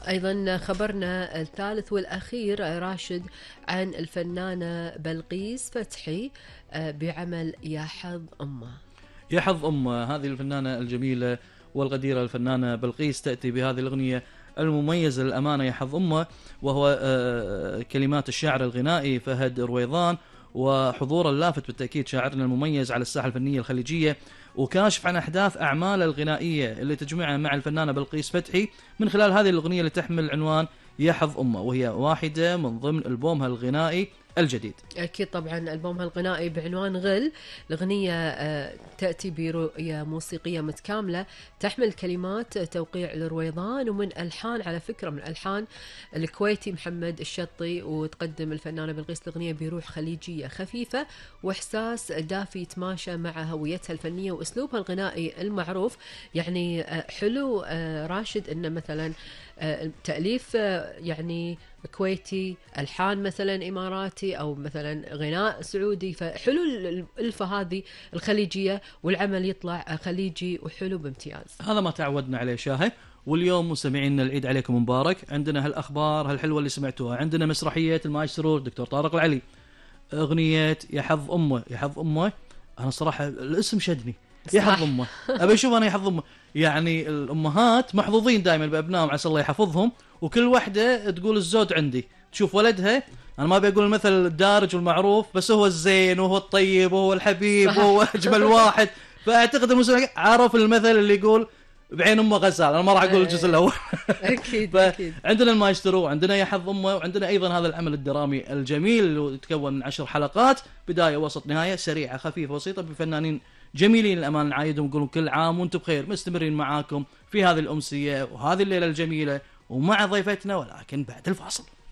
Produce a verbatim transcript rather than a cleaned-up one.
أيضا خبرنا الثالث والأخير راشد عن الفنانة بلقيس فتحي بعمل يا حظ أمه. يا حظ أمه، هذه الفنانة الجميلة والغديرة الفنانة بلقيس تأتي بهذه الأغنية المميزة للأمانة يا حظ أمه، وهو كلمات الشاعر الغنائي فهد رويضان، وحضور اللافت بالتأكيد شاعرنا المميز على الساحة الفنية الخليجية، وكاشف عن أحداث أعماله الغنائية اللي تجمعها مع الفنانة بلقيس فتحي من خلال هذه الأغنية اللي تحمل عنوان يا حظ أمه، وهي واحدة من ضمن ألبومها الغنائي الجديد. أكيد طبعا ألبومها الغنائي بعنوان غل. الأغنية تأتي برؤية موسيقية متكاملة تحمل كلمات توقيع الرويضان ومن ألحان، على فكرة من ألحان الكويتي محمد الشطي، وتقدم الفنانة بلقيس الأغنية بروح خليجية خفيفة وإحساس دافي يتماشى مع هويتها الفنية وأسلوبها الغنائي المعروف. يعني حلو راشد إنه مثلا تأليف يعني كويتي، ألحان مثلا إماراتي أو مثلا غناء سعودي، فحلو الألفة هذه الخليجية والعمل يطلع خليجي وحلو بامتياز. هذا ما تعودنا عليه شاهد. واليوم مستمعينا العيد عليكم مبارك، عندنا هالأخبار هالحلوة اللي سمعتوها، عندنا مسرحية المايسترو الدكتور طارق العلي، أغنية يا حظ أمه. يا حظ أمه أنا صراحة الاسم شدني، يا حظ أمه أبي أشوف أنا يا حظ أمه. يعني الأمهات محظوظين دائما بأبنائهم عسى الله يحفظهم، وكل واحدة تقول الزود عندي، تشوف ولدها، أنا ما بقول المثل الدارج والمعروف بس هو الزين وهو الطيب وهو الحبيب وهو أجمل واحد. فأعتقد المسلم عرف المثل اللي يقول بعين أمه غزال، أنا ما راح أقول الجزء الأول. أكيد أكيد. عندنا المايسترو وعندنا يا حظ أمه، وعندنا أيضا هذا العمل الدرامي الجميل اللي يتكون من عشر حلقات، بداية وسط نهاية، سريعة خفيفة بسيطة بفنانين جميلين الأمان، نعايدهم نقولون كل عام وانتم بخير، مستمرين معاكم في هذه الأمسية وهذه الليلة الجميلة ومع ضيفتنا، ولكن بعد الفاصل.